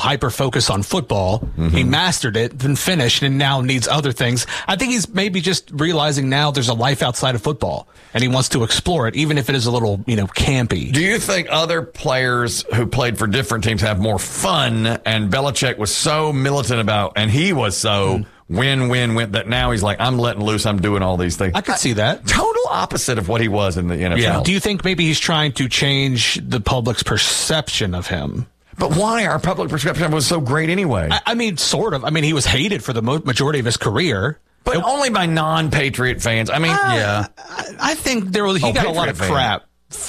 hyper focus on football. He mastered it, then finished, and now needs other things. I think he's maybe just realizing now there's a life outside of football, and he wants to explore it, even if it is a little, campy. Do you think other players who played for different teams have more fun? And Belichick was so militant about, and he was so win, that now he's like, I'm letting loose. I'm doing all these things. I could see that. Total opposite of what he was in the NFL. Yeah. Do you think maybe he's trying to change the public's perception of him? But why? Our public perception was so great anyway. I mean, sort of. I mean, he was hated for the majority of his career. But only by non-Patriot fans. I mean, yeah. I think he got a lot of crap.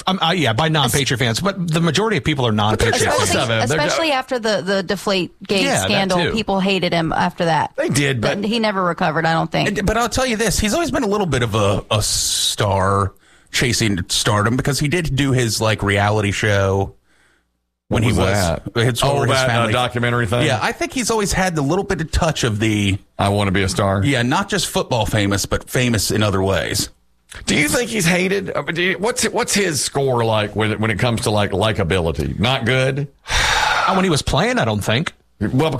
By non-Patriot fans. But the majority of people are non-Patriot fans. Especially after the Deflategate scandal. People hated him after that. They did, but he never recovered, I don't think. But I'll tell you this. He's always been a little bit of a star chasing stardom because he did do his reality show. When he was his family documentary thing. Yeah, I think he's always had the little bit of touch of the I want to be a star. Yeah, not just football famous, but famous in other ways. Do you think he's hated? What's his score like when it comes to likability? Not good. When he was playing, I don't think. Well,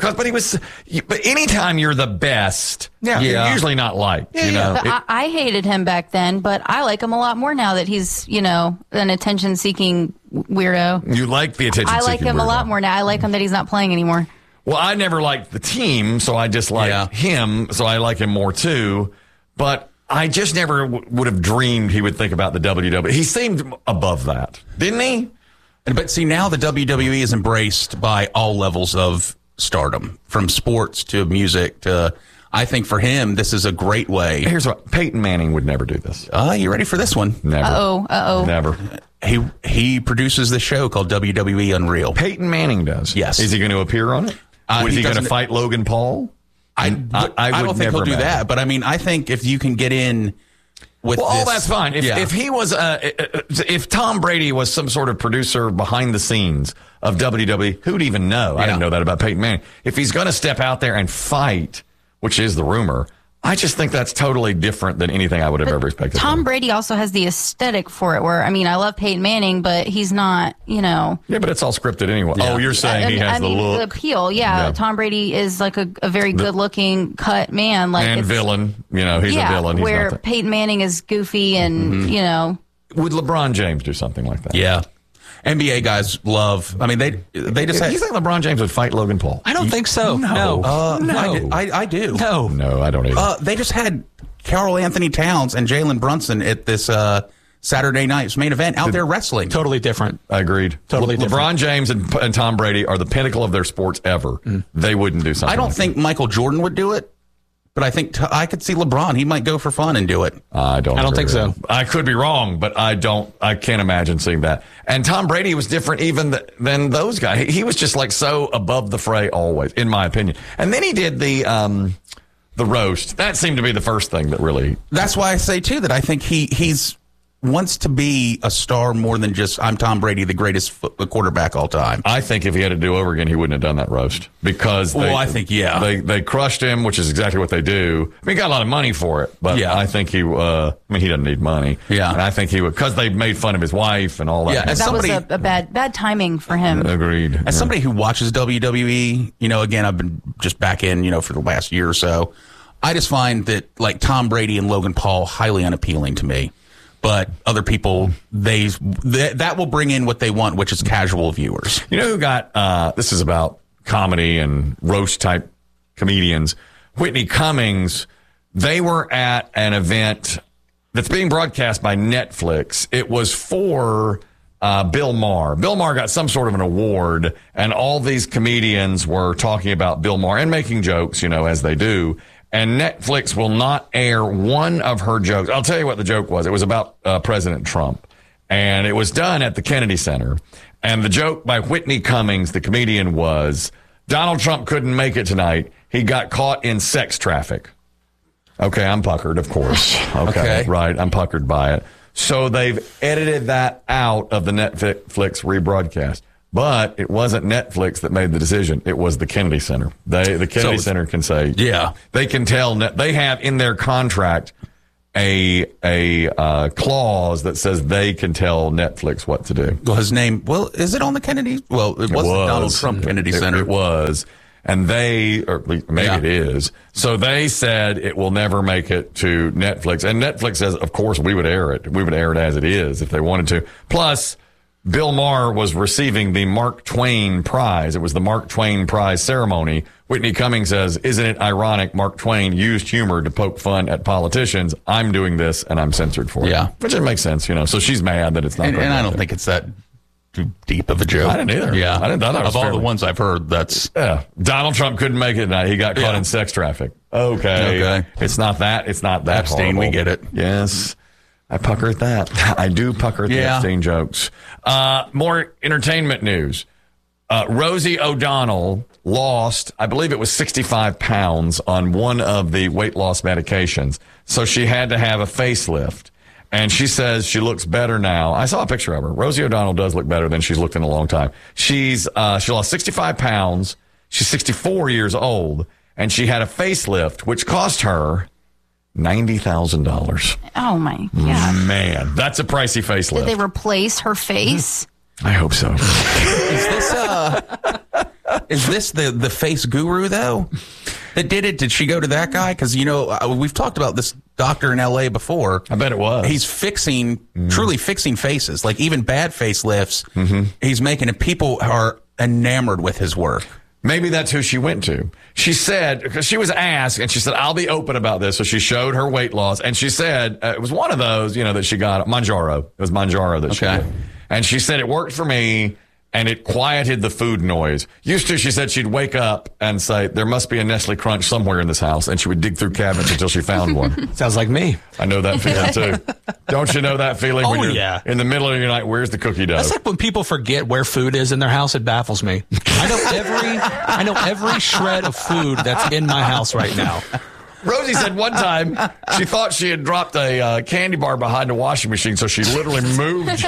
but anytime you're the best, you're usually not liked. I hated him back then, but I like him a lot more now that he's an attention-seeking weirdo. You like the attention-seeking I like him weirdo. a lot more now. I like him that he's not playing anymore. Well, I never liked the team, so I dislike him, so I like him more too. But I just never would have dreamed he would think about the WWE. He seemed above that, didn't he? But see, now the WWE is embraced by all levels of stardom, from sports to music to. I think for him, this is a great way. Here's what Peyton Manning would never do this. You ready for this one? Never. Uh-oh. Never. He produces this show called WWE Unreal. Peyton Manning does. Yes. Is he going to appear on it? Is he going to fight Logan Paul? I don't think he'll do that. But I mean, I think if you can get in with all that's fine. If he was, if Tom Brady was some sort of producer behind the scenes of WWE, who'd even know? I didn't know that about Peyton Manning. If he's going to step out there and fight, which is the rumor, I just think that's totally different than anything I would have ever expected. Tom Brady also has the aesthetic for it where, I love Peyton Manning, but he's not, Yeah, but it's all scripted anyway. Yeah. Oh, you're saying he has the look. The appeal, yeah. Tom Brady is like a very good-looking, cut man. And villain. He's a villain. He's where Peyton Manning is goofy and, Would LeBron James do something like that? Yeah. NBA guys love. I mean, they just. You think LeBron James would fight Logan Paul? I don't think so. No. I do. No, I don't either. They just had Karl Anthony Towns and Jalen Brunson at this Saturday night's main event out there wrestling. Totally different. I agreed. Totally different. LeBron James and Tom Brady are the pinnacle of their sports ever. They wouldn't do something. I don't think Michael Jordan would do it. But I think I could see LeBron. He might go for fun and do it. I don't think so. I could be wrong, but I can't imagine seeing that. And Tom Brady was different even than those guys. He was just so above the fray always, in my opinion. And then he did the roast. That seemed to be the first thing that really. That's why I say too that I think he's wants to be a star more than just I'm Tom Brady, the greatest quarterback all time. I think if he had to do over again, he wouldn't have done that roast because they crushed him, which is exactly what they do. I mean, he got a lot of money for it, but I think he doesn't need money. Yeah, and I think he would because they made fun of his wife and all that. Yeah, that was a bad timing for him. Agreed. As somebody who watches WWE, again, I've been just back in, for the last year or so. I just find that Tom Brady and Logan Paul highly unappealing to me. But other people, that will bring in what they want, which is casual viewers. You know who got, this is about comedy and roast type comedians. Whitney Cummings, they were at an event that's being broadcast by Netflix. It was for Bill Maher. Bill Maher got some sort of an award, and all these comedians were talking about Bill Maher and making jokes, as they do. And Netflix will not air one of her jokes. I'll tell you what the joke was. It was about President Trump. And it was done at the Kennedy Center. And the joke by Whitney Cummings, the comedian, was Donald Trump couldn't make it tonight. He got caught in sex traffic. Okay, I'm puckered, of course. Okay, right. I'm puckered by it. So they've edited that out of the Netflix rebroadcast. But it wasn't Netflix that made the decision. It was the Kennedy Center. The Kennedy Center can say, they can tell. They have in their contract a clause that says they can tell Netflix what to do. Well, his name, is it on the Kennedy? Well, it was the Donald Trump Kennedy Center. It was. And they, or maybe it is. So they said it will never make it to Netflix. And Netflix says, of course, we would air it. We would air it as it is if they wanted to. Plus, Bill Maher was receiving the Mark Twain Prize. It was the Mark Twain Prize ceremony. Whitney Cummings says, isn't it ironic Mark Twain used humor to poke fun at politicians? I'm doing this and I'm censored for it. Yeah. Which it makes sense, So she's mad that it's not. And I don't think it's that too deep of a joke. I didn't either. Yeah. I thought it was of all fairly... the ones I've heard, that's... Yeah. Donald Trump couldn't make it tonight. He got caught in sex traffic. Okay. It's not that. It's not that Epstein, horrible. we get it. Yes. I pucker at that. I do pucker at the Epstein jokes. More entertainment news. Rosie O'Donnell lost, I believe it was 65 pounds on one of the weight loss medications. So she had to have a facelift. And she says she looks better now. I saw a picture of her. Rosie O'Donnell does look better than she's looked in a long time. She lost 65 pounds. She's 64 years old. And she had a facelift, which cost her $90,000. Oh, my God. Man, that's a pricey facelift. Did they replace her face? I hope so. Is this the face guru, though, that did it? Did she go to that guy? Because, we've talked about this doctor in L.A. before. I bet it was. He's truly fixing faces, like even bad facelifts. Mm-hmm. He's making it. People are enamored with his work. Maybe that's who she went to. She said, because she was asked, and she said, I'll be open about this. So she showed her weight loss, and she said, it was one of those, that she got, Mounjaro. It was Mounjaro that she got. And she said, it worked for me, and it quieted the food noise. Used to, she said she'd wake up and say, there must be a Nestle Crunch somewhere in this house, and she would dig through cabinets until she found one. Sounds like me. I know that feeling, too. Don't you know that feeling when you're in the middle of your night, where's the cookie dough? That's like when people forget where food is in their house. It baffles me. I know every shred of food that's in my house right now. Rosie said one time she thought she had dropped a candy bar behind the washing machine, so she literally moved.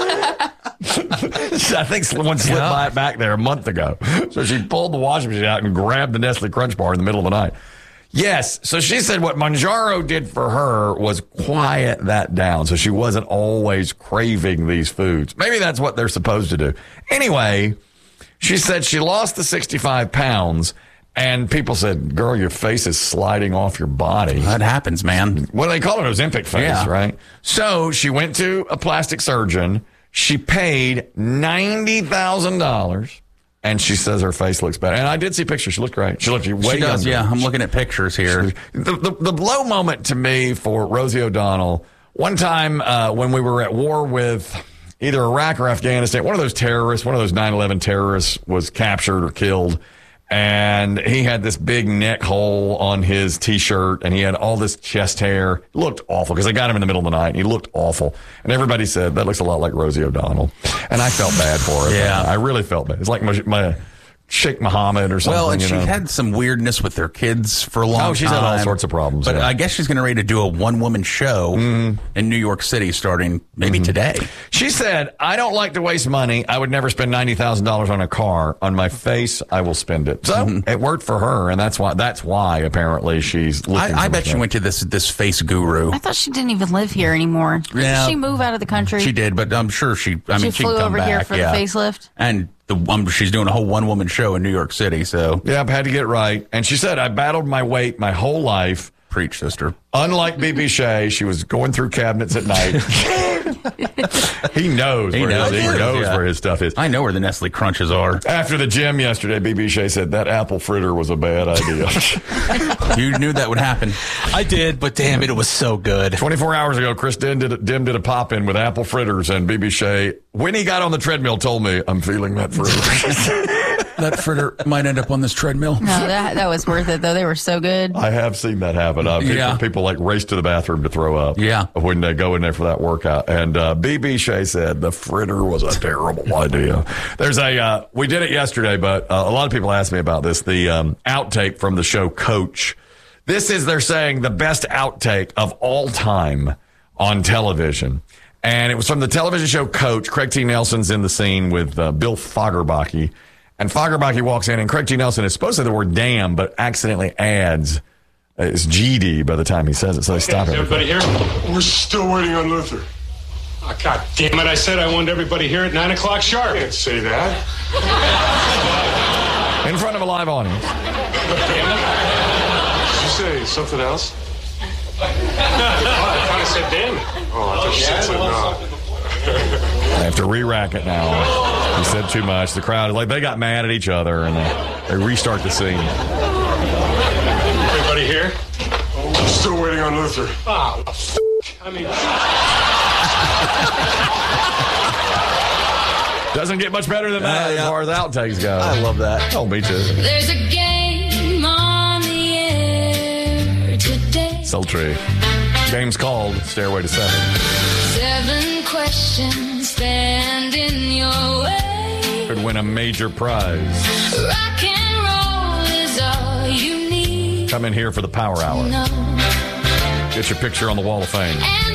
I think someone slipped by it back there a month ago. So she pulled the washing machine out and grabbed the Nestle Crunch bar in the middle of the night. Yes. So she said what Mounjaro did for her was quiet that down. So she wasn't always craving these foods. Maybe that's what they're supposed to do. Anyway, she said she lost the 65 pounds. And people said, girl, your face is sliding off your body. That happens, man. What do they call it? Ozempic face, right? So she went to a plastic surgeon. She paid $90,000. And she says her face looks better. And I did see pictures. She looked great. She looked way She does, younger. yeah. I'm looking at pictures here. The low moment to me for Rosie O'Donnell, one time when we were at war with either Iraq or Afghanistan, one of those terrorists, one of those 9/11 terrorists was captured or killed. And he had this big neck hole on his T-shirt, and he had all this chest hair. It looked awful because I got him in the middle of the night, and he looked awful. And everybody said, that looks a lot like Rosie O'Donnell. And I felt bad for her. Yeah. I really felt bad. It's like my Sheikh Mohammed or something. Well, and she had some weirdness with her kids for a long time. Oh, she's had all sorts of problems. But I guess she's getting ready to do a one-woman show in New York City starting maybe today. She said, I don't like to waste money. I would never spend $90,000 on a car. On my face, I will spend it. So it worked for her, and that's why apparently she's looking I bet she went to this face guru. I thought she didn't even live here anymore. Yeah. Did she move out of the country? She did, but I'm sure she flew can come over back. here for the facelift? And she's doing a whole one-woman show in New York City, so. Yeah, I've had to get it right. And she said, I battled my weight my whole life. Preach, sister. Unlike BB Shea, she was going through cabinets at night. He knows where his stuff is. I know where the Nestle Crunches are. After the gym yesterday, BB Shea said that apple fritter was a bad idea. You knew that would happen. I did, but damn it was so good. 24 hours ago, Chris Dim did a pop-in with apple fritters, and BB Shea, when he got on the treadmill, told me, I'm feeling that fritter. That fritter might end up on this treadmill. No, that was worth it, though. They were so good. I have seen that happen. People like race to the bathroom to throw up when they go in there for that workout. And BB Shea said the fritter was a terrible idea. There's we did it yesterday, but a lot of people asked me about this, the outtake from the show Coach. This is, they're saying, the best outtake of all time on television. And it was from the television show Coach. Craig T. Nelson's in the scene with Bill Fagerbakke. And Fagerbakke walks in, and Craig T. Nelson is supposed to say the word damn, but accidentally adds It's GD by the time he says it, so they stop Is everybody. everybody here? We're still waiting on Luther. Oh, God damn it. I said I wanted everybody here at 9 o'clock sharp. Can't say that. In front of a live audience. Did you say something else? I thought I said damn it. Oh, I thought you said something else. They have to re-rack it now. He said too much. The crowd, like, they got mad at each other, and they restart the scene. Everybody here? We're still waiting on Luther. Oh, I mean, Doesn't get much better than that as far as outtakes go. I love that. Oh, me too. There's a game on the air today. Sultry. Game's called Stairway to Seven. 7 questions stand in your way. Could win a major prize. Rock and roll is all you need. Come in here for the Power Hour. No. Get your picture on the Wall of Fame. And